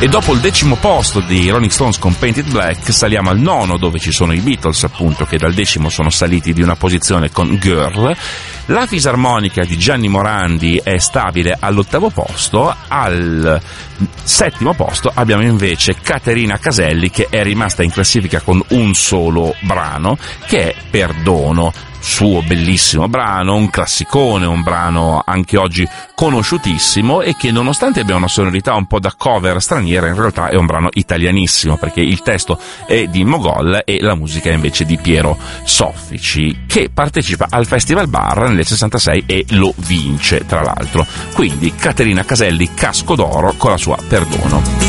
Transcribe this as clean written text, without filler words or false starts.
E dopo il 10° posto di Rolling Stones con Painted Black saliamo al 9, dove ci sono i Beatles, appunto, che dal 10° sono saliti di una posizione con Girl. La fisarmonica di Gianni Morandi è stabile all'8° posto. Al 7° posto abbiamo invece Caterina Caselli, che è rimasta in classifica con un solo brano, che è Perdono, suo bellissimo brano, un classicone, un brano anche oggi conosciutissimo e che, nonostante abbia una sonorità un po' da cover straniera, in realtà è un brano italianissimo, perché il testo è di Mogol e la musica è invece di Piero Soffici, che partecipa al Festival Bar nel 66 e lo vince, tra l'altro. Quindi Caterina Caselli, Casco d'Oro con la sua Perdono.